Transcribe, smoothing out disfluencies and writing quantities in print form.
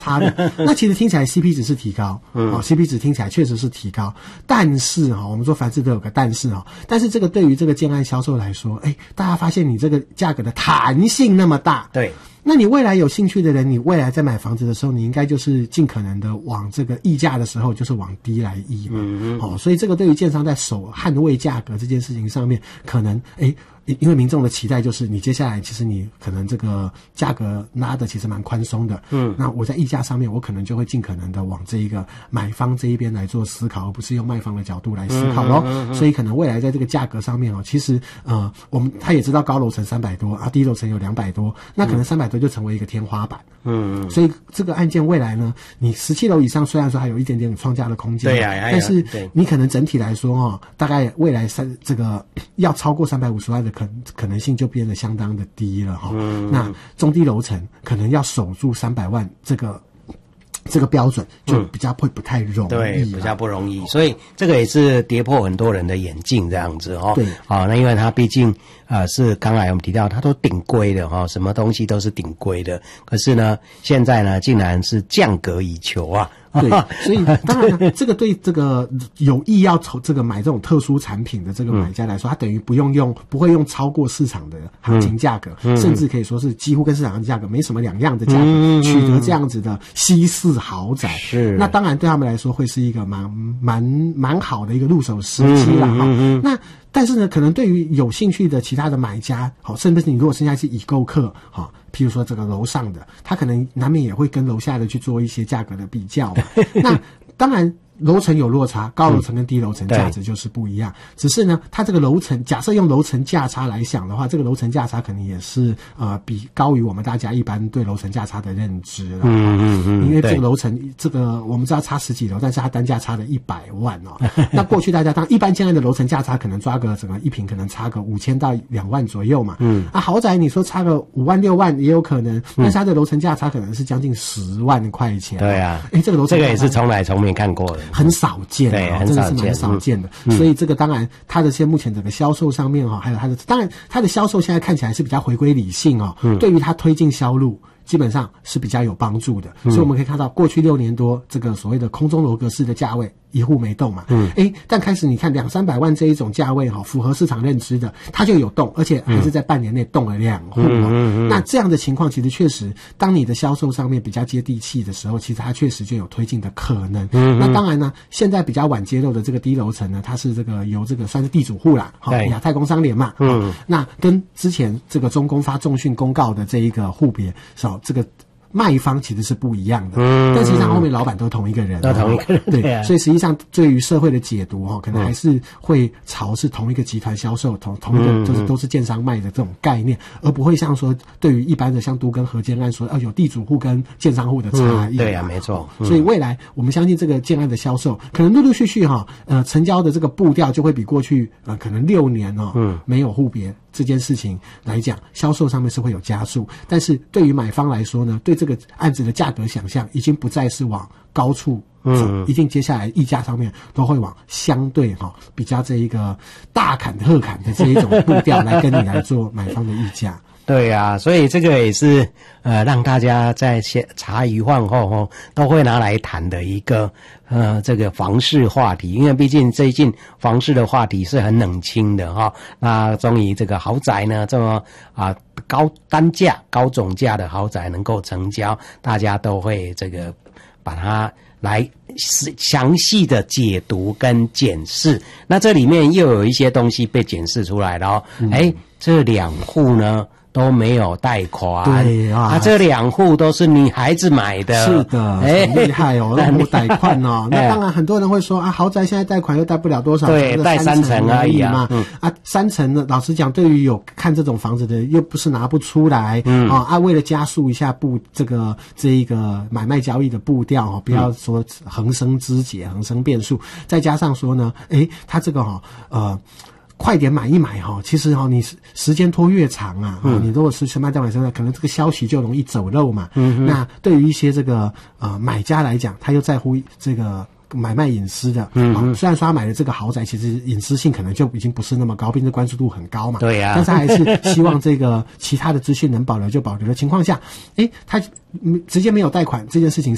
差的。那其实听起来 CP 值是提高，CP 值听起来确实是提高，但是我们说凡事都有个但是但是这个对于这个建案销售来说，大家发现你这个价格的弹性那么大， 对。 那你未来有兴趣的人，你未来在买房子的时候，你应该就是尽可能的往这个议价的时候，就是往低来议嘛。所以这个对于建商在捍卫价格这件事情上面，可能因为民众的期待就是你接下来其实你可能这个价格拉的其实蛮宽松的，那我在议价上面我可能就会尽可能的往这一个买方这一边来做思考，而不是用卖方的角度来思考咯。所以可能未来在这个价格上面其实他也知道高楼层300多啊，低楼层有200多，那可能300多就成为一个天花板。所以这个案件未来呢，你17楼以上虽然说还有一点点创价的空间， 对呀， 但是你可能整体来说大概未来这个要超过350万的可能性就变得相当的低了那中低楼层可能要守住300万这个标准就比较会不太容易， 对，比较不容易，所以这个也是跌破很多人的眼镜这样子对，那因为它毕竟是刚才我们提到它都顶规的什么东西都是顶规的，可是呢现在呢竟然是降格以求啊。 对，所以当然呢，这个对这个有意要这个买这种特殊产品的这个买家来说，他等于不会用超过市场的行情价格，甚至可以说是几乎跟市场行情价格没什么两样的价格，取得这样子的西式豪宅。是，那当然对他们来说会是一个蛮好的一个入手时机啦那但是呢，可能对于有兴趣的其他的买家，甚至是你如果剩下是已购客，譬如说这个楼上的，他可能难免也会跟楼下的去做一些价格的比较嘛。那当然楼层有落差，高楼层跟低楼层价值就是不一样。只是呢，它这个楼层，假设用楼层价差来想的话，这个楼层价差可能也是比高于我们大家一般对楼层价差的认知了。因为这个楼层，这个我们知道差10几楼，但是它单价差了100万那过去大家当一般现在的楼层价差可能抓个整个一坪可能差个5000到2万左右嘛。豪宅你说差个5万6万也有可能，但是它的楼层价差可能是将近10万块钱。 对啊， 这个楼层这个也是从来没看过的。 很少见， 对， 真的是蛮少见的。所以这个当然，它的现目前整个销售上面还有它的，当然它的销售现在看起来是比较回归理性对于它推进销路基本上是比较有帮助的。所以我们可以看到过去6年多这个所谓的空中楼阁式的价位一户没动嘛，但开始你看200-300万这一种价位符合市场认知的，它就有动，而且还是在半年内动了2户那这样的情况其实确实，当你的销售上面比较接地气的时候，其实它确实就有推进的可能。那当然呢，现在比较晚揭露的这个低楼层呢，它是这个由这个算是地主户啦，亚太工商联嘛，那跟之前这个中公发重讯公告的这一个户别这个卖方其实是不一样的，但实际上后面老板都同一个人，对，所以实际上对于社会的解读可能还是会朝是同一个集团销售，同一个就是都是建商卖的这种概念，而不会像说对于一般的像都跟合建案说有地主户跟建商户的差异。 对啊，没错。 所以未来我们相信这个建案的销售可能陆陆续续成交的这个步调就会比过去可能6年没有户别这件事情来讲，销售上面是会有加速，但是对于买方来说呢，对这个案子的价格想象已经不再是往高处一定接下来议价上面都会往相对比较这一个大砍特砍的这一种步调来跟你来做买方的议价。 对啊，所以这个也是让大家在茶余饭后都会拿来谈的一个这个房市话题，因为毕竟最近房市的话题是很冷清的那终于这个豪宅呢这么高单价高总价的豪宅能够成交，大家都会这个把它来详细的解读跟检视。那这里面又有一些东西被检视出来了这2户呢都没有贷款， 对啊， 这2户都是女孩子买的， 是的，很厉害那不贷款那当然很多人会说豪宅现在贷款又贷不了多少， 对，贷3成而已嘛 ，3成呢，老实讲，对于有看这种房子的，又不是拿不出来，为了加速一下这一个买卖交易的步调不要说横生枝节，横生变数，再加上说呢，他这个快点买一买其实你时间拖越长你如果是全卖贷款身上，可能这个消息就容易走漏嘛。那对于一些这个买家来讲，他又在乎这个买卖隐私的，虽然说他买的这个豪宅其实隐私性可能就已经不是那么高，并且关注度很高嘛， 对呀， 但是还是希望这个其他的资讯能保留就保留的情况下，他直接没有贷款这件事情